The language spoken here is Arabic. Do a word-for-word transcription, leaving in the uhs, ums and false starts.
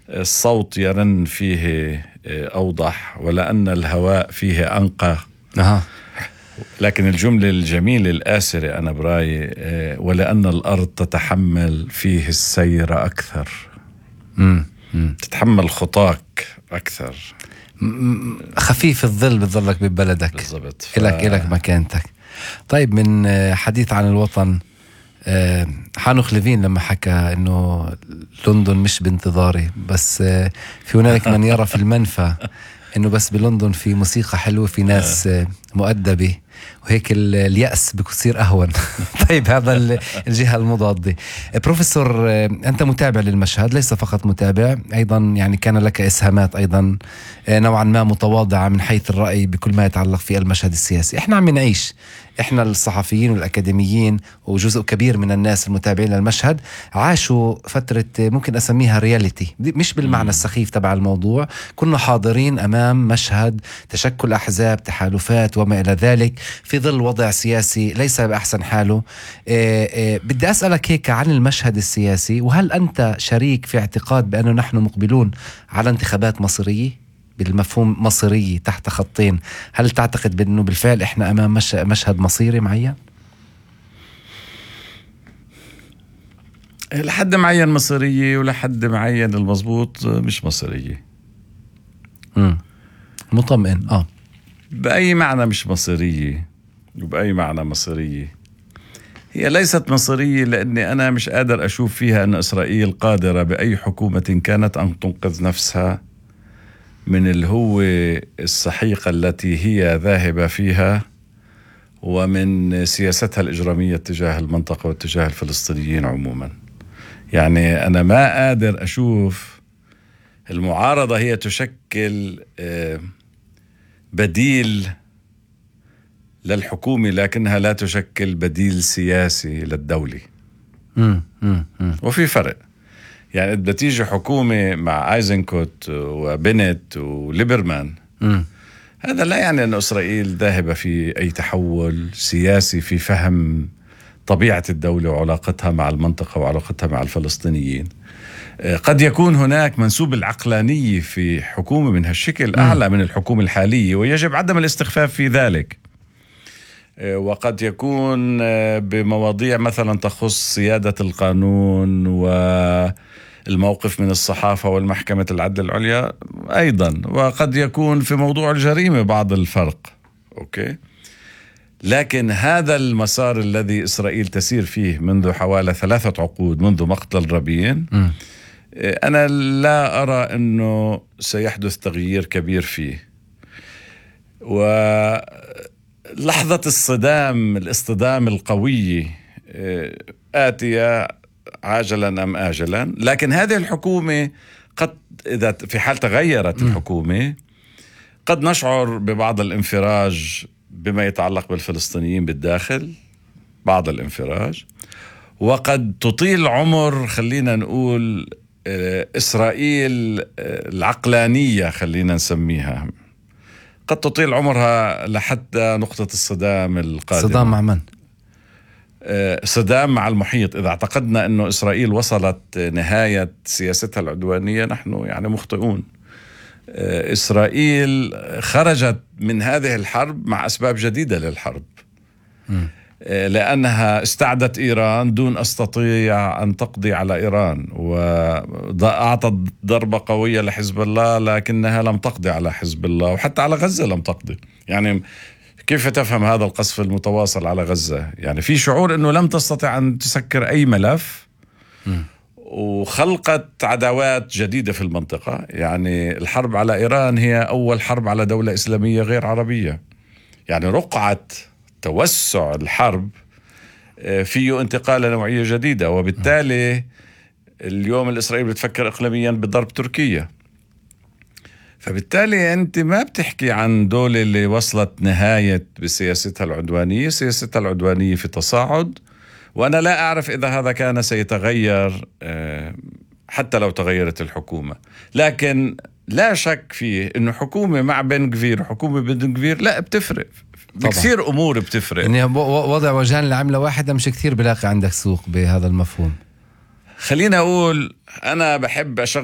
الصوت يرن فيه أوضح، ولأن الهواء فيه أنقى. أها. لكن الجملة الجميلة الآسرة أنا برأيي ولأن الأرض تتحمل فيه السير أكثر. مم. تتحمل خطاك أكثر، خفيف الظل بتظلك ببلدك بالضبط. ف... إلك إلك مكانتك. طيب، من حديث عن الوطن، حانوخ ليفين لما حكى إنه لندن مش بانتظاري، بس في هنالك من يرى في المنفى إنه بس بلندن في موسيقى حلوة، في ناس مؤدبة، وهيك اليأس بكثير أهون. طيب، هذا الجهة المضادة. بروفيسور، أنت متابع للمشهد، ليس فقط متابع، أيضا يعني كان لك إسهامات أيضا نوعا ما متواضعة من حيث الرأي بكل ما يتعلق في المشهد السياسي. إحنا عم نعيش، إحنا الصحفيين والأكاديميين وجزء كبير من الناس المتابعين للمشهد عاشوا فترة ممكن أسميها رياليتي، مش بالمعنى السخيف تبع الموضوع. كنا حاضرين أمام مشهد تشكل أحزاب، تحالفات وما إلى ذلك، في ظل وضع سياسي ليس بأحسن حاله. إيه إيه بدي أسألك هيك عن المشهد السياسي، وهل أنت شريك في اعتقاد بأنه نحن مقبلون على انتخابات مصيرية؟ بالمفهوم مصيرية تحت خطين، هل تعتقد بأنه بالفعل إحنا أمام مش مشهد مصيري معين؟ لحد معين مصيرية، ولحد معين المضبوط مش مصيرية. امم مطمئن. آه بأي معنى مش مصيرية وبأي معنى مصيرية؟ هي ليست مصيرية لأني أنا مش قادر أشوف فيها أن إسرائيل قادرة بأي حكومة كانت أن تنقذ نفسها من الهوة السحيقة التي هي ذاهبة فيها، ومن سياستها الإجرامية تجاه المنطقة وتجاه الفلسطينيين عموما. يعني أنا ما قادر أشوف المعارضة هي تشكل بديل للحكومة، لكنها لا تشكل بديل سياسي للدولة. مم. مم. مم. وفي فرق. يعني إذا تيجي حكومة مع ايزنكوت وبنت وليبرمان، مم. هذا لا يعني أن إسرائيل ذاهبة في أي تحول سياسي في فهم طبيعة الدولة وعلاقتها مع المنطقة وعلاقتها مع الفلسطينيين. قد يكون هناك منسوب العقلانية في حكومة من هالشكل أعلى من الحكومة الحالية، ويجب عدم الاستخفاف في ذلك. وقد يكون بمواضيع مثلا تخص سيادة القانون والموقف من الصحافة والمحكمة العدل العليا أيضا، وقد يكون في موضوع الجريمة بعض الفرق. أوكي، لكن هذا المسار الذي إسرائيل تسير فيه منذ حوالي ثلاثة عقود منذ مقتل رابين، م. أنا لا أرى أنه سيحدث تغيير كبير فيه. ولحظة الصدام الاصطدام القوي آتية عاجلا أم آجلا، لكن هذه الحكومة قد إذا في حال تغيرت م. الحكومة قد نشعر ببعض الانفراج بما يتعلق بالفلسطينيين بالداخل، بعض الانفراج، وقد تطيل عمر خلينا نقول إسرائيل العقلانية خلينا نسميها، قد تطيل عمرها لحتى نقطة الصدام القادمة. صدام مع من؟ صدام مع المحيط. إذا اعتقدنا أنه إسرائيل وصلت نهاية سياستها العدوانية نحن يعني مخطئون. إسرائيل خرجت من هذه الحرب مع أسباب جديدة للحرب، م. لأنها استعدت إيران دون أستطيع أن تقضي على إيران، وأعطت ضربة قوية لحزب الله لكنها لم تقضي على حزب الله، وحتى على غزة لم تقضي. يعني كيف تفهم هذا القصف المتواصل على غزة؟ يعني في شعور أنه لم تستطع أن تسكر أي ملف، م. وخلقت عداوات جديدة في المنطقة. يعني الحرب على إيران هي أول حرب على دولة إسلامية غير عربية. يعني رقعة توسع الحرب فيه انتقال لنوعية جديدة، وبالتالي اليوم الإسرائيل بتفكر إقليميا بضرب تركيا. فبالتالي أنت ما بتحكي عن دولة اللي وصلت نهاية بسياستها العدوانية. سياستها العدوانية في تصاعد، وأنا لا أعرف إذا هذا كان سيتغير حتى لو تغيرت الحكومة. لكن لا شك فيه إنه حكومة مع بن غفير وحكومة بدون غفير لا بتفرق بكثير أمور بتفرق. يعني وضع وجهان لعملة واحدة مش كثير بلاقي عندك سوق بهذا المفهوم. خلينا أقول أنا بحب أشغل